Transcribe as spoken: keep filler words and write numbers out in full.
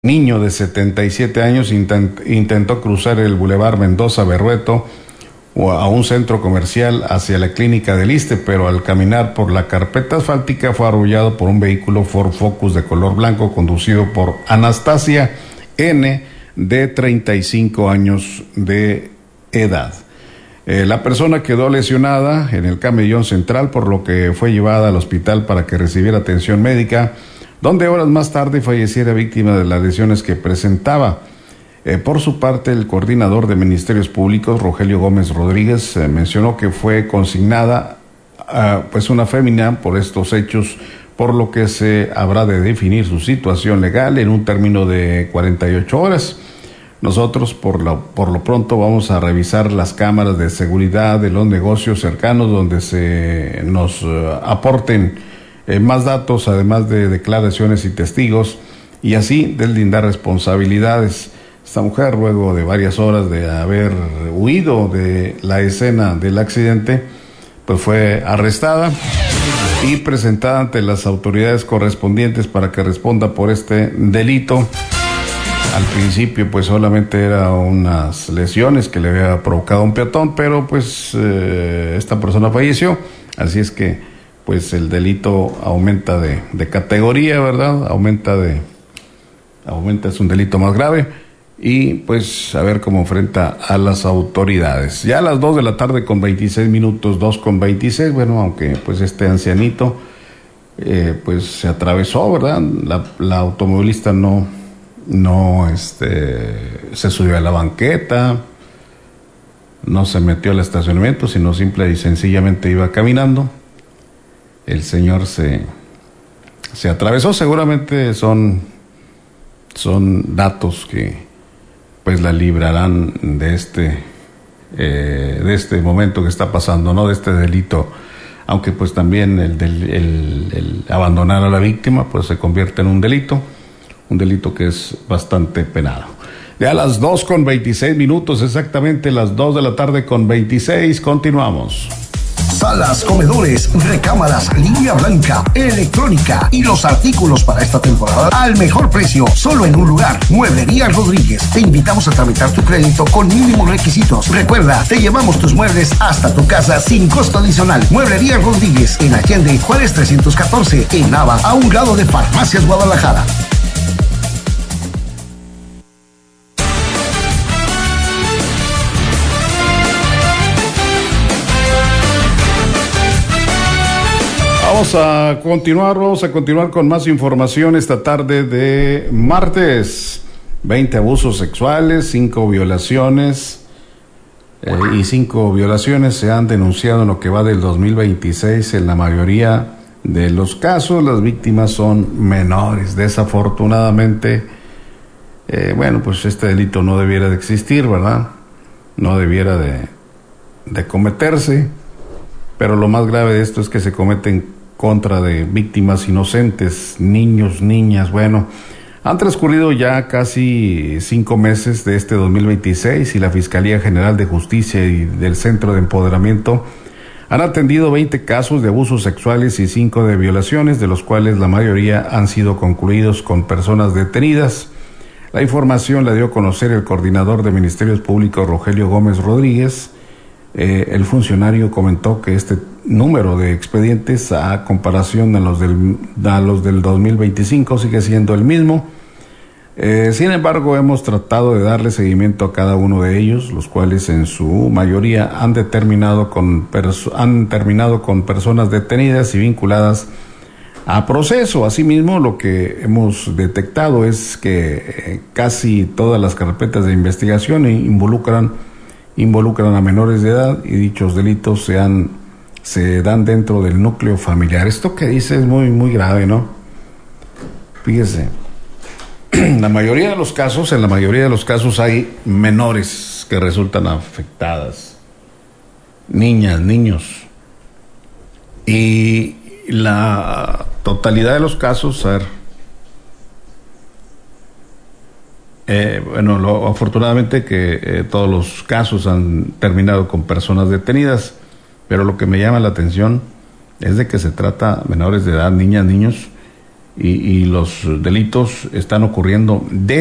niño de setenta y siete años intent, intentó cruzar el Boulevard Mendoza Berrueto a un centro comercial hacia la clínica del Iste, pero al caminar por la carpeta asfáltica fue arrollado por un vehículo Ford Focus de color blanco conducido por Anastasia N, de treinta y cinco años de edad. Eh, la persona quedó lesionada en el camellón central, por lo que fue llevada al hospital para que recibiera atención médica, donde horas más tarde falleciera víctima de las lesiones que presentaba. Eh, por su parte, el coordinador de Ministerios Públicos, Rogelio Gómez Rodríguez, eh, mencionó que fue consignada uh, pues una fémina por estos hechos, por lo que se habrá de definir su situación legal en un término de cuarenta y ocho horas. Nosotros, por lo, por lo pronto, vamos a revisar las cámaras de seguridad de los negocios cercanos donde se nos uh, aporten Eh, más datos, además de declaraciones y testigos, y así deslindar responsabilidades. Esta mujer, luego de varias horas de haber huido de la escena del accidente, pues fue arrestada y presentada ante las autoridades correspondientes para que responda por este delito. Al principio pues solamente eran unas lesiones que le había provocado un peatón, pero pues eh, esta persona falleció, así es que pues el delito aumenta de, de categoría, ¿verdad? Aumenta de, aumenta, es un delito más grave, y pues a ver cómo enfrenta a las autoridades. Ya a las dos de la tarde con veintiséis minutos, dos con veintiséis, bueno, aunque pues este ancianito, eh, pues se atravesó, ¿verdad? La, la automovilista no, no, este, se subió a la banqueta, no se metió al estacionamiento, sino simple y sencillamente iba caminando. El señor se, se atravesó. Seguramente son, son datos que pues la librarán de este, eh, de este momento que está pasando, ¿no? De este delito, aunque pues también el, del, el, el abandonar a la víctima pues se convierte en un delito, un delito que es bastante penado. Ya a las dos con veintiséis minutos, exactamente las dos de la tarde con veintiséis, continuamos. Salas, comedores, recámaras, línea blanca, electrónica y los artículos para esta temporada al mejor precio, solo en un lugar. Mueblería Rodríguez. Te invitamos a tramitar tu crédito con mínimos requisitos. Recuerda, te llevamos tus muebles hasta tu casa sin costo adicional. Mueblería Rodríguez, en Allende, Juárez trescientos catorce, en Nava, a un lado de Farmacias Guadalajara. Vamos a continuar, vamos a continuar con más información esta tarde de martes. veinte abusos sexuales, cinco violaciones eh, y cinco violaciones se han denunciado en lo que va del dos mil veintiséis. En la mayoría de los casos las víctimas son menores. Desafortunadamente, eh, bueno, pues este delito no debiera de existir, ¿verdad? No debiera de, de cometerse, pero lo más grave de esto es que se cometen contra de víctimas inocentes, niños, niñas. Bueno, han transcurrido ya casi cinco meses de este dos mil veintiséis y la Fiscalía General de Justicia y del Centro de Empoderamiento han atendido veinte casos de abusos sexuales y cinco de violaciones, de los cuales la mayoría han sido concluidos con personas detenidas. La información la dio a conocer el coordinador de Ministerios Públicos, Rogelio Gómez Rodríguez. Eh, el funcionario comentó que este número de expedientes, a comparación a los del, a los del dos mil veinticinco, sigue siendo el mismo. Eh, sin embargo, hemos tratado de darle seguimiento a cada uno de ellos, los cuales en su mayoría han determinado con perso- han terminado con personas detenidas y vinculadas a proceso. Asimismo, lo que hemos detectado es que eh, casi todas las carpetas de investigación involucran involucran a menores de edad, y dichos delitos se han se dan dentro del núcleo familiar. Esto que dice es muy muy grave, ¿no? Fíjese, la mayoría de los casos, en la mayoría de los casos hay menores que resultan afectadas, niñas, niños, y la totalidad de los casos, a ver, Eh, bueno, lo, afortunadamente que eh, todos los casos han terminado con personas detenidas, pero lo que me llama la atención es de que se trata menores de edad, niñas, niños, y, y los delitos están ocurriendo de